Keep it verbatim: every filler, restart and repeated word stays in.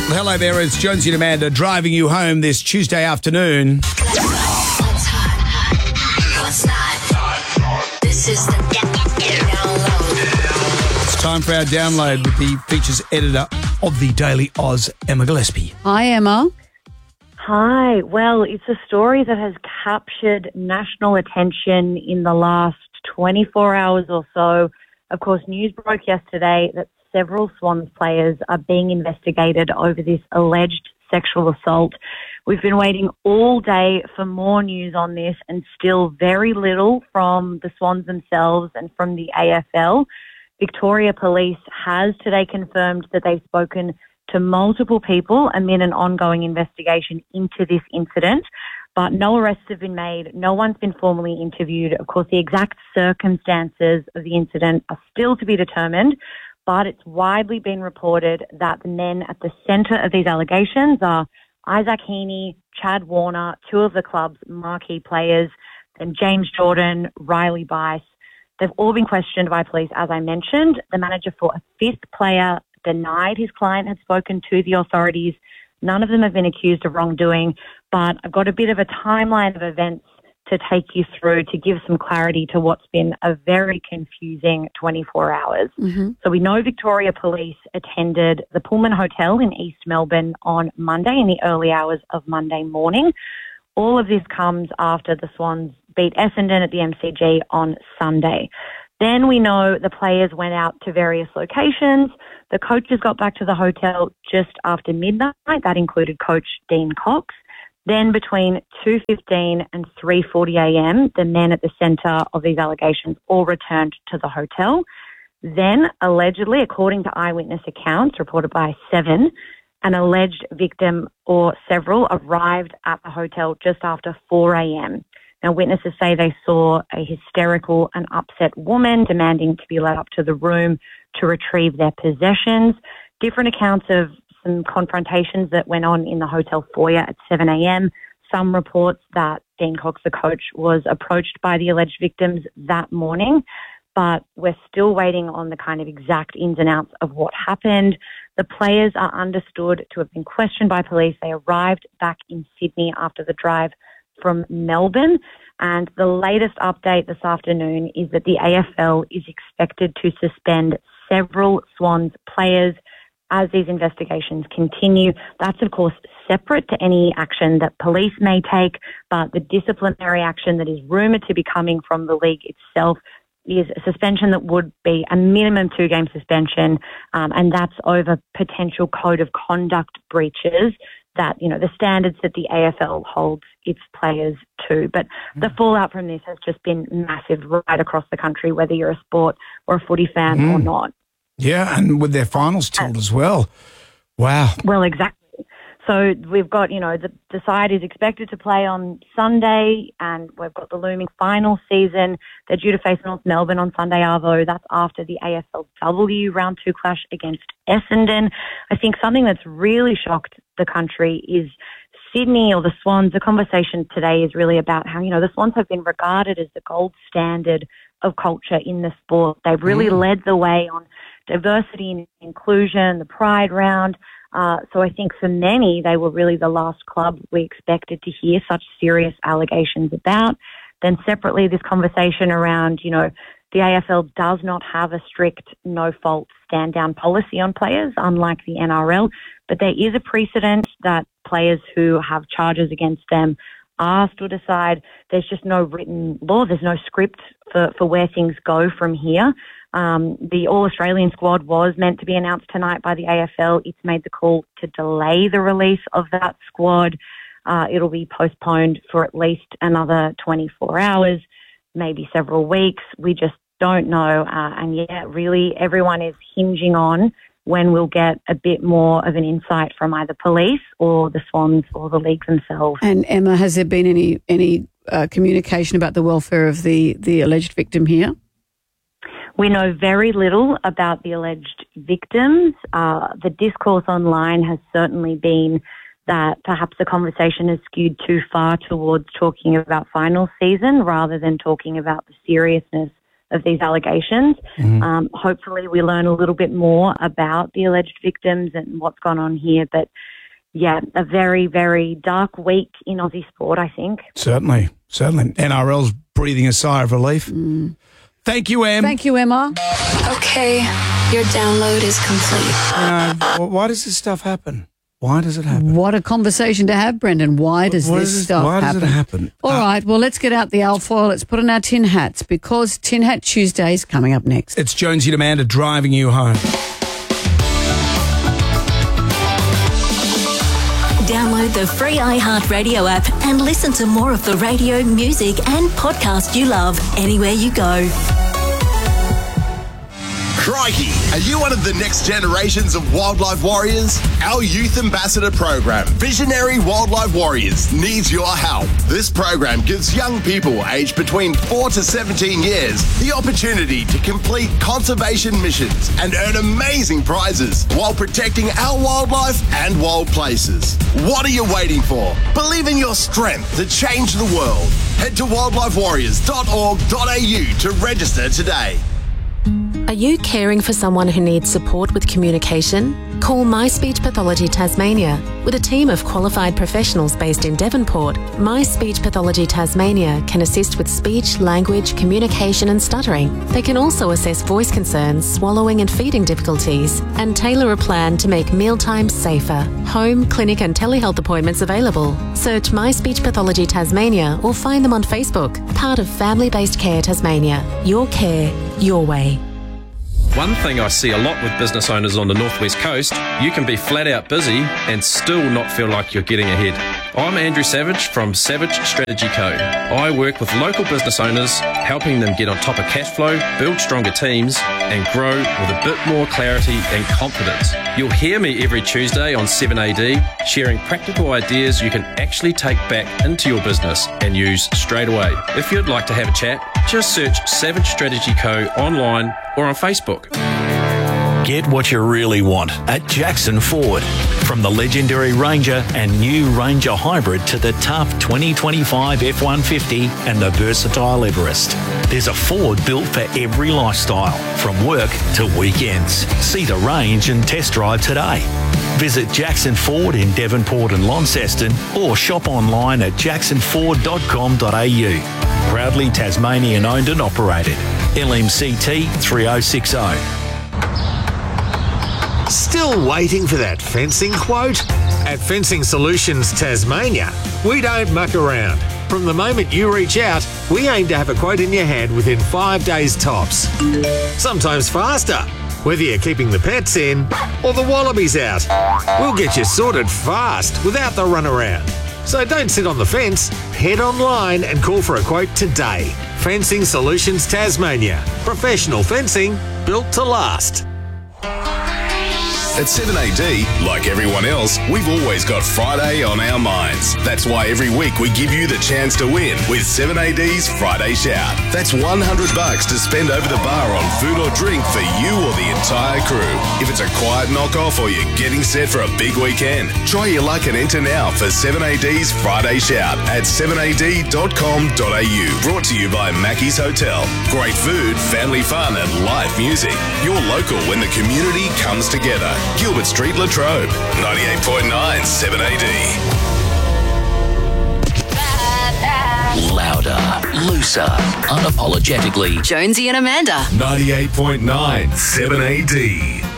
Hello there, it's Jonesy and Amanda driving you home this Tuesday afternoon. What's hot? What's not? This is the download. It's time for our download with the features editor of the Daily Oz, Emma Gillespie. Hi, Emma. Hi. Well, it's a story that has captured national attention in the last twenty-four hours or so. Of course, news broke yesterday that several Swans players are being investigated over this alleged sexual assault. We've been waiting all day for more news on this and still very little from the Swans themselves and from the A F L. Victoria Police has today confirmed that they've spoken to multiple people amid an ongoing investigation into this incident, but no arrests have been made. No one's been formally interviewed. Of course, the exact circumstances of the incident are still to be determined, but it's widely been reported that the men at the centre of these allegations are Isaac Heaney, Chad Warner, two of the club's marquee players, and James Jordan, Riley Bice. They've all been questioned by police, as I mentioned. The manager for a fifth player denied his client had spoken to the authorities. None of them have been accused of wrongdoing, but I've got a bit of a timeline of events to take you through to give some clarity to what's been a very confusing twenty-four hours. Mm-hmm. So we know Victoria Police attended the Pullman Hotel in East Melbourne on Monday in the early hours of Monday morning. All of this comes after the Swans beat Essendon at the M C G on Sunday. Then we know the players went out to various locations. The coaches got back to the hotel just after midnight. That included Coach Dean Cox. Then between two fifteen and three forty a.m., the men at the centre of these allegations all returned to the hotel. Then, allegedly, according to eyewitness accounts reported by Seven, an alleged victim or several arrived at the hotel just after four a.m. Now, witnesses say they saw a hysterical and upset woman demanding to be led up to the room to retrieve their possessions. Different accounts of some confrontations that went on in the hotel foyer at seven a.m. Some reports that Dean Cox, the coach, was approached by the alleged victims that morning, but we're still waiting on the kind of exact ins and outs of what happened. The players are understood to have been questioned by police. They arrived back in Sydney after the drive from Melbourne, and the latest update this afternoon is that the A F L is expected to suspend several Swans players as these investigations continue. That's, of course, separate to any action that police may take, but the disciplinary action that is rumoured to be coming from the league itself is a suspension that would be a minimum two-game suspension, um, and that's over potential code of conduct breaches that, you know, the standards that the A F L holds its players to. But mm. the fallout from this has just been massive right across the country, whether you're a sport or a footy fan mm. or not. Yeah, and with their finals tilt as well. Wow. Well, exactly. So we've got, you know, the, the side is expected to play on Sunday, and we've got the looming final season. They're due to face North Melbourne on Sunday, Arvo. That's after the A F L W round two clash against Essendon. I think something that's really shocked the country is Sydney or the Swans. The conversation today is really about how, you know, the Swans have been regarded as the gold standard of culture in the sport. They've really mm. led the way on diversity and inclusion, the Pride round. Uh, so I think for many, they were really the last club we expected to hear such serious allegations about. Then separately, this conversation around, you know, the A F L does not have a strict no-fault stand-down policy on players, unlike the N R L, but there is a precedent that players who have charges against them are stood aside. There's just no written law. There's no script for, for where things go from here. Um, the All-Australian squad was meant to be announced tonight by the A F L. It's made the call to delay the release of that squad. Uh, it'll be postponed for at least another twenty-four hours, maybe several weeks. We just don't know. Uh, and yeah, really everyone is hinging on when we'll get a bit more of an insight from either police or the Swans or the league themselves. And Emma, has there been any any uh, communication about the welfare of the, the alleged victim here? We know very little about the alleged victims. Uh, the discourse online has certainly been that perhaps the conversation has skewed too far towards talking about final season rather than talking about the seriousness of these allegations. Mm-hmm. Um, hopefully we learn a little bit more about the alleged victims and what's gone on here. But, yeah, a very, very dark week in Aussie sport, I think. Certainly, certainly. N R L's breathing a sigh of relief. Mm. Thank you, Em. Thank you, Emma. Okay, your download is complete. You know, why does this stuff happen? Why does it happen? What a conversation to have, Brendan. Why does What this is it- stuff why does happen? it happen? All Uh, right, well, let's get out the alfoil. Let's put on our tin hats because Tin Hat Tuesday is coming up next. It's Jonesy and Amanda driving you home. Download the free iHeartRadio app and listen to more of the radio, music and podcast you love anywhere you go. Crikey, are you one of the next generations of wildlife warriors? Our youth ambassador program, Visionary Wildlife Warriors, needs your help. This program gives young people aged between four to seventeen years the opportunity to complete conservation missions and earn amazing prizes while protecting our wildlife and wild places. What are you waiting for? Believe in your strength to change the world. Head to wildlife warriors dot org dot a u to register today. Are you caring for someone who needs support with communication? Call My Speech Pathology Tasmania. With a team of qualified professionals based in Devonport, My Speech Pathology Tasmania can assist with speech, language, communication and stuttering. They can also assess voice concerns, swallowing and feeding difficulties, and tailor a plan to make mealtimes safer. Home, clinic and telehealth appointments available. Search My Speech Pathology Tasmania or find them on Facebook. Part of Family Based Care Tasmania. Your care, your way. One thing I see a lot with business owners on the Northwest Coast, you can be flat out busy and still not feel like you're getting ahead. I'm Andrew Savage from Savage Strategy Co. I work with local business owners, helping them get on top of cash flow, build stronger teams, and grow with a bit more clarity and confidence. You'll hear me every Tuesday on seven A D, sharing practical ideas you can actually take back into your business and use straight away. If you'd like to have a chat, just search Savage Strategy Co. online or on Facebook. Get what you really want at Jackson Ford. From the legendary Ranger and new Ranger Hybrid to the tough twenty twenty-five F one fifty and the versatile Everest. There's a Ford built for every lifestyle, from work to weekends. See the range and test drive today. Visit Jackson Ford in Devonport and Launceston or shop online at jackson ford dot com dot a u. Proudly Tasmanian owned and operated. L M C T three oh six oh. Still waiting for that fencing quote? At Fencing Solutions Tasmania, we don't muck around. From the moment you reach out, we aim to have a quote in your hand within five days tops. Sometimes faster, whether you're keeping the pets in or the wallabies out. We'll get you sorted fast without the runaround. So don't sit on the fence, head online and call for a quote today. Fencing Solutions Tasmania. Professional fencing built to last. At seven A D, like everyone else, we've always got Friday on our minds. That's why every week we give you the chance to win with seven A D's Friday Shout. That's one hundred bucks to spend over the bar on food or drink for you or the entire crew. If it's a quiet knockoff or you're getting set for a big weekend, try your luck and enter now for seven A D's Friday Shout at seven a d dot com dot a u. Brought to you by Mackey's Hotel. Great food, family fun and live music. You're local when the community comes together. Gilbert Street, Latrobe, ninety-eight point nine, seven A D. Louder, looser, unapologetically. Jonesy and Amanda. ninety-eight point nine, seven A D.